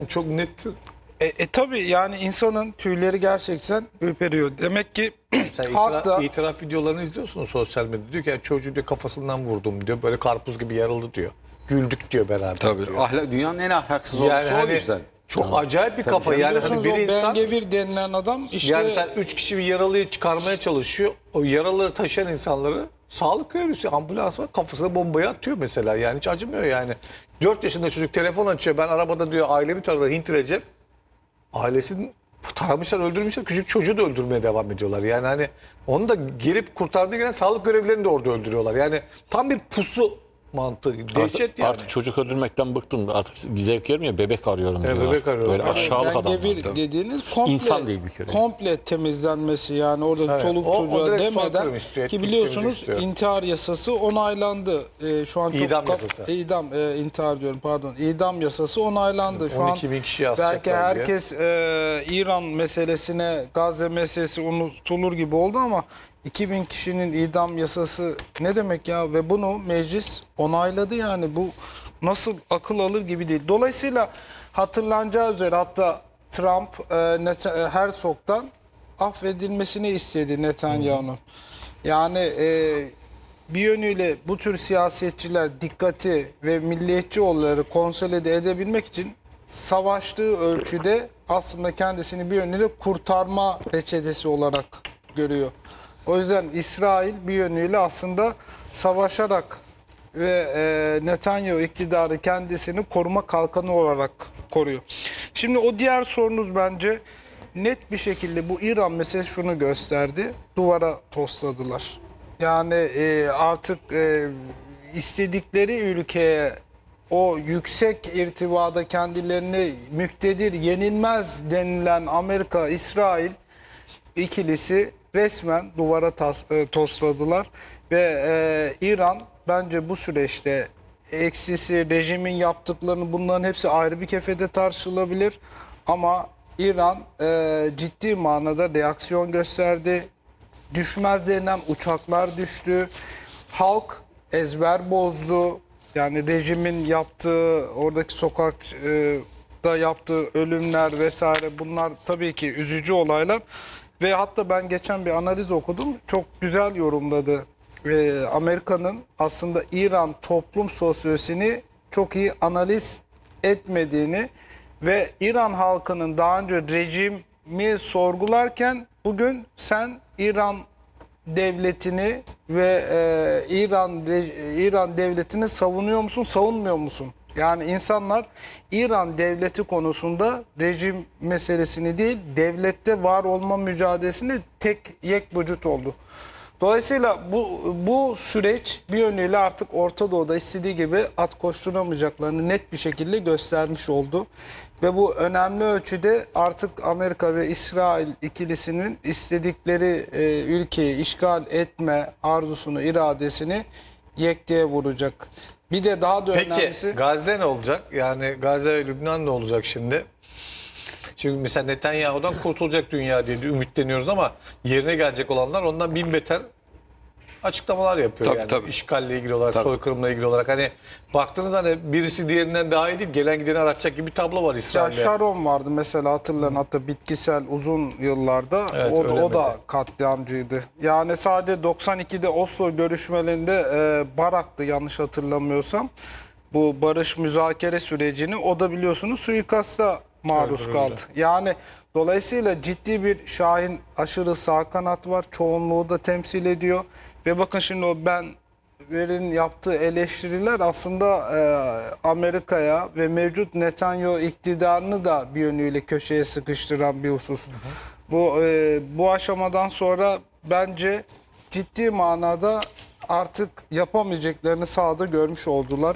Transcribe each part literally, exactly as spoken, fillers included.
Çok net. E, e tabii yani insanın tüyleri gerçekten ürperiyor. Demek ki Sen halk itiraf, da itiraf videolarını izliyorsun sosyal medyada. Diyor ki yani çocuğu diyor kafasından vurdum diyor. Böyle karpuz gibi yarıldı diyor. Güldük diyor beraber Tabii. diyor. Ahlak, dünyanın en ahlaksız Yani olgusu o hani yüzden. çok acayip bir kafa. Yani hani biliyorsunuz bir o insan Bengevir denilen adam işte yani sen üç kişi bir yaralıyı çıkarmaya çalışıyor. O yaraları taşıyan insanları sağlık görevlisi ambulans var kafasına bombayı atıyor mesela. Yani hiç acımıyor yani. dört yaşında çocuk telefon açıyor. Ben arabada diyor ailemi taradı Hint Recep. Ailesini taramışlar, öldürmüşler. Küçük çocuğu da öldürmeye devam ediyorlar. Yani hani onu da gelip kurtarmaya gelen sağlık görevlilerini de orada öldürüyorlar. Yani tam bir pusu mantığı. Dehşet Artık, yani. artık çocuk öldürmekten bıktım. Artık zevk vermiyor. Bebek arıyorum Evet, diyorlar. bebek arıyorum. Böyle Abi, aşağılık adamlar. Bengevir tabii. dediğiniz komple, İnsan değil bir kere. komple temizlenmesi yani orada Evet, çoluk o- o çocuğa direkt demeden soykırım istiyor, ki etnik biliyorsunuz temizlik istiyor. intihar yasası onaylandı. Ee, şu an çok İdam kaf- yasası. idam e, intihar diyorum pardon. İdam yasası onaylandı. Şu on an iki bin kişiyi belki asacaklar diye. herkes e, İran meselesine, Gazze meselesi unutulur gibi oldu ama iki bin kişinin idam yasası ne demek ya ve bunu meclis onayladı yani bu nasıl akıl alır gibi değil. Dolayısıyla hatırlanacağı üzere hatta Trump e, Net- e, Herzog'dan affedilmesini istedi Netanyahu'nun. Yani e, bir yönüyle bu tür siyasetçiler dikkati ve milliyetçi olayları konsolide edebilmek için savaştığı ölçüde aslında kendisini bir yönüyle kurtarma reçetesi olarak görüyor. O yüzden İsrail bir yönüyle aslında savaşarak ve e, Netanyahu iktidarı kendisini koruma kalkanı olarak koruyor. Şimdi o diğer sorunuz bence net bir şekilde bu İran meselesi şunu gösterdi. Duvara tosladılar. Yani e, artık e, istedikleri ülkeye o yüksek irtibada kendilerini müktedir, yenilmez denilen Amerika, İsrail ikilisi resmen duvara tas, e, tosladılar ve e, İran bence bu süreçte eksisi, rejimin yaptıklarını bunların hepsi ayrı bir kefede tartışılabilir ama İran e, ciddi manada reaksiyon gösterdi. Düşmez denilen uçaklar düştü. Halk ezber bozdu. Yani rejimin yaptığı oradaki sokakta yaptığı ölümler vesaire bunlar tabii ki üzücü olaylar. Ve hatta ben geçen bir analiz okudum. Çok güzel yorumladı. Ee, Amerika'nın aslında İran toplum sosyolojisini çok iyi analiz etmediğini ve İran halkının daha önce rejimi sorgularken bugün sen İran devletini ve e, İran de, İran devletini savunuyor musun, savunmuyor musun? Yani insanlar İran devleti konusunda rejim meselesini değil, devlette var olma mücadelesini tek yek vücut oldu. Dolayısıyla bu bu süreç bir yönüyle artık Orta Doğu'da istediği gibi at koşturamayacaklarını net bir şekilde göstermiş oldu. Ve bu önemli ölçüde artık Amerika ve İsrail ikilisinin istedikleri e, ülkeyi işgal etme arzusunu, iradesini yekteye vuracak. Bir de daha da Peki önemlisi... Gazze ne olacak? Yani Gazze ve Lübnan ne olacak şimdi? Çünkü mesela Netanyahu'dan kurtulacak dünya diye ümitleniyoruz ama yerine gelecek olanlar ondan bin beter açıklamalar yapıyor. Tabii, yani tabii. işgalle ilgili olarak, Tabii. soykırımla ilgili olarak. Hani baktığınızda hani birisi diğerinden daha iyi değil, gelen gideni aratacak gibi bir tablo var Ya İsrail'de. Sharon vardı mesela hatırlayın hatta bitkisel uzun yıllarda Evet, o, o ölemedi. da katliamcıydı. Yani sadece doksan ikide Oslo görüşmelerinde e, Barak'tı yanlış hatırlamıyorsam. Bu barış müzakere sürecini o da biliyorsunuz suikasta maruz Evet, kaldı. Yani dolayısıyla ciddi bir Şahin aşırı sağ kanat var. Çoğunluğu da temsil ediyor. Ve bakın şimdi o ben Verin yaptığı eleştiriler aslında e, Amerika'ya ve mevcut Netanyahu iktidarını da bir yönüyle köşeye sıkıştıran bir husus. Hı hı. Bu e, bu aşamadan sonra bence ciddi manada artık yapamayacaklarını sahada görmüş oldular.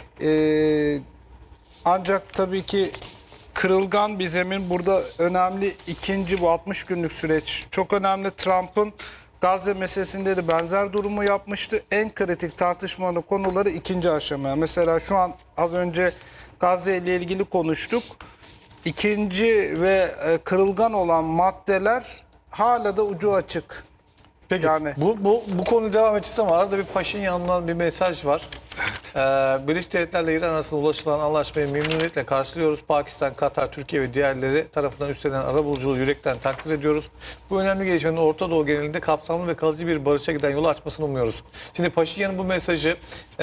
E, ancak tabii ki kırılgan bir zemin burada önemli. İkinci bu altmış günlük süreç çok önemli. Trump'ın Gazze meselesinde de benzer durumu yapmıştı. En kritik tartışmalı konuları ikinci aşamaya. Mesela şu an az önce Gazze ile ilgili konuştuk. İkinci ve kırılgan olan maddeler hala da ucu açık. Peki Yani- bu, bu, bu konu devam edeceğiz ama arada bir Paşinyan'dan bir mesaj var. Ee, Birleşik Devletler ile İran arasında ulaşılan anlaşmayı memnuniyetle karşılıyoruz. Pakistan, Katar, Türkiye ve diğerleri tarafından üstlenen arabuluculuğu yürekten takdir ediyoruz. Bu önemli gelişmenin Orta Doğu genelinde kapsamlı ve kalıcı bir barışa giden yolu açmasını umuyoruz. Şimdi Paşinyan'ın bu mesajı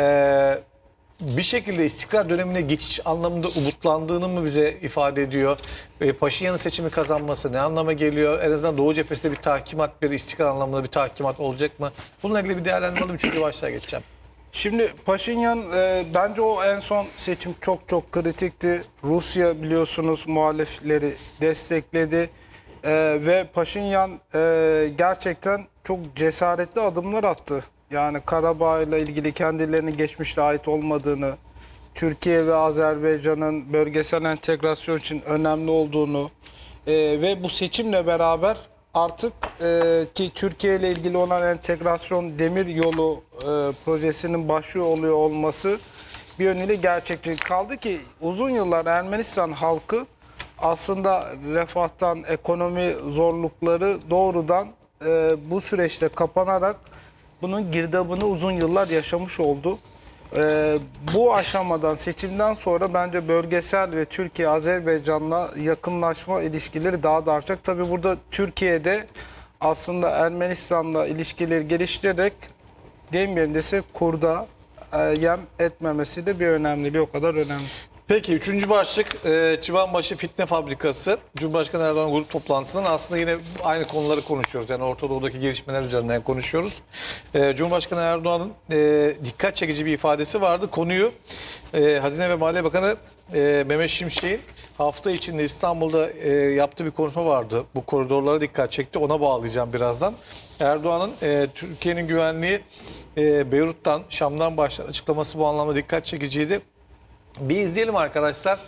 e, bir şekilde istikrar dönemine geçiş anlamında umutlandığını mı bize ifade ediyor? E, Paşinyan'ın seçimi kazanması ne anlama geliyor? En azından Doğu cephesinde bir tahkimat, bir istikrar anlamında bir tahkimat olacak mı? Bununla ilgili bir değerlendirelim. Üçüncü başlığa geçeceğim. Şimdi Paşinyan e, bence o en son seçim çok çok kritikti. Rusya biliyorsunuz muhalifleri destekledi. E, ve Paşinyan e, gerçekten çok cesaretli adımlar attı. Yani Karabağ ile ilgili kendilerinin geçmişte ait olmadığını, Türkiye ve Azerbaycan'ın bölgesel entegrasyon için önemli olduğunu e, ve bu seçimle beraber artık e, ki Türkiye ile ilgili olan entegrasyon demir yolu e, projesinin başlıyor oluyor olması bir yönüyle gerçekçi kaldı ki uzun yıllar Ermenistan halkı aslında refahtan, ekonomi zorlukları doğrudan e, bu süreçte kapanarak bunun girdabını uzun yıllar yaşamış oldu. Ee, bu aşamadan seçimden sonra bence bölgesel ve Türkiye-Azerbaycan'la yakınlaşma ilişkileri daha da artacak. Tabii burada Türkiye'de aslında Ermenistan'la ilişkileri geliştirerek deyim yerindeyse kurda e, yem etmemesi de bir önemli, bir o kadar önemli. Peki üçüncü başlık e, Çıbanbaşı Fitne Fabrikası. Cumhurbaşkanı Erdoğan grup toplantısından aslında yine aynı konuları konuşuyoruz. Yani Orta Doğu'daki gelişmeler üzerinden konuşuyoruz. E, Cumhurbaşkanı Erdoğan'ın e, dikkat çekici bir ifadesi vardı. Konuyu e, Hazine ve Maliye Bakanı e, Mehmet Şimşek'in hafta içinde İstanbul'da e, yaptığı bir konuşma vardı. Bu koridorlara dikkat çekti. Ona bağlayacağım birazdan. Erdoğan'ın e, Türkiye'nin güvenliği e, Beyrut'tan, Şam'dan başlar açıklaması bu anlamda dikkat çekiciydi. Bir izleyelim arkadaşlar.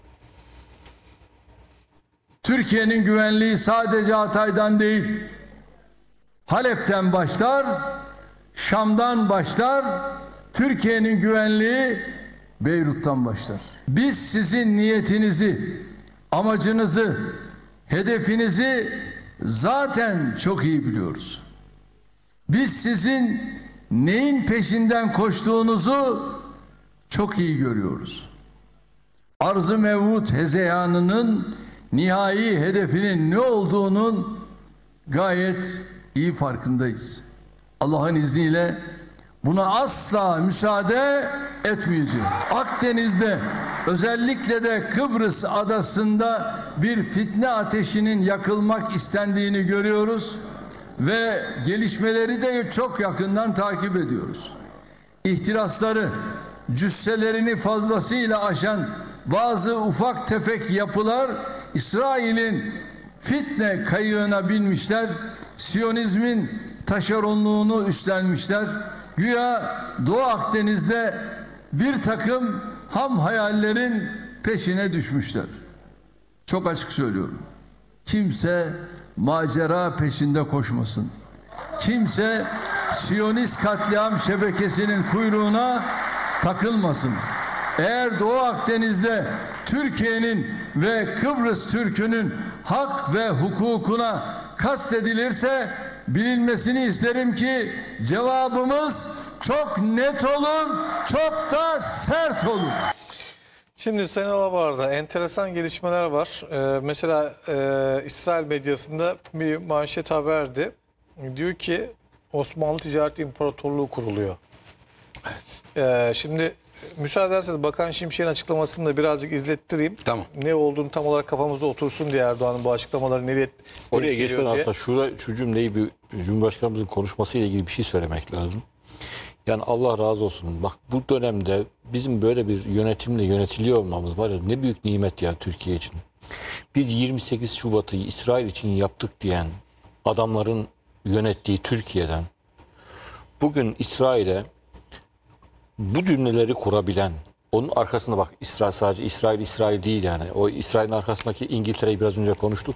Türkiye'nin güvenliği sadece Hatay'dan değil, Halep'ten başlar, Şam'dan başlar, Türkiye'nin güvenliği Beyrut'tan başlar. Biz sizin niyetinizi, amacınızı, hedefinizi zaten çok iyi biliyoruz. Biz sizin neyin peşinden koştuğunuzu çok iyi görüyoruz. Arz-ı mevut hezeyanının nihai hedefinin ne olduğunun gayet iyi farkındayız. Allah'ın izniyle buna asla müsaade etmeyeceğiz. Akdeniz'de özellikle de Kıbrıs adasında bir fitne ateşinin yakılmak istendiğini görüyoruz ve gelişmeleri de çok yakından takip ediyoruz. İhtirasları, cüsselerini fazlasıyla aşan bazı ufak tefek yapılar İsrail'in fitne kayığına binmişler, Siyonizmin taşeronluğunu üstlenmişler. Güya Doğu Akdeniz'de bir takım ham hayallerin peşine düşmüşler. Çok açık söylüyorum. Kimse macera peşinde koşmasın. Kimse Siyonist katliam şebekesinin kuyruğuna takılmasın. Eğer Doğu Akdeniz'de Türkiye'nin ve Kıbrıs Türk'ünün hak ve hukukuna kastedilirse bilinmesini isterim ki cevabımız çok net olur, çok da sert olur. Şimdi Sayın Alabar'da enteresan gelişmeler var. Ee, mesela e, İsrail medyasında bir manşet haberdi. Diyor ki Osmanlı Ticaret İmparatorluğu kuruluyor. Ee, şimdi müsaade ederseniz Bakan Şimşek'in açıklamasını da birazcık izlettireyim. Tamam. Ne olduğunu tam olarak kafamızda otursun diye Erdoğan'ın bu açıklamaları nereye Oraya geliyor geçmeden diye. aslında şura, şu cümleyi bir Cumhurbaşkanımızın konuşmasıyla ilgili bir şey söylemek lazım. Yani Allah razı olsun. Bak bu dönemde bizim böyle bir yönetimle yönetiliyor olmamız var ya ne büyük nimet ya Türkiye için. Biz yirmi sekiz Şubat'ı İsrail için yaptık diyen adamların yönettiği Türkiye'den bugün İsrail'e bu cümleleri kurabilen, onun arkasında bak İsrail sadece İsrail İsrail değil yani. O İsrail'in arkasındaki İngiltere'yi biraz önce konuştuk.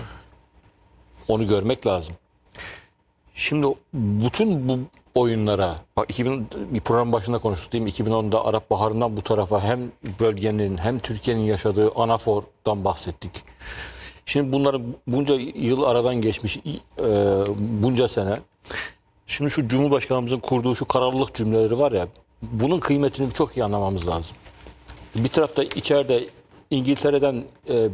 Onu görmek lazım. Şimdi bütün bu oyunlara, bak iki bin bir program başında konuştuk değil mi? iki bin onda Arap Baharı'ndan bu tarafa hem bölgenin hem Türkiye'nin yaşadığı anafordan bahsettik. Şimdi bunları bunca yıl aradan geçmiş, e, bunca sene. Şimdi şu Cumhurbaşkanımızın kurduğu şu kararlılık cümleleri var ya, bunun kıymetini çok iyi anlamamız lazım. Bir tarafta içeride İngiltere'den e,